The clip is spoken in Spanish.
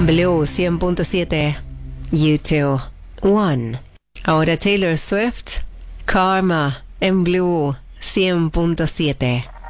Blue 100.7, U2, One. Ahora Taylor Swift, Karma, en Blue 100.7.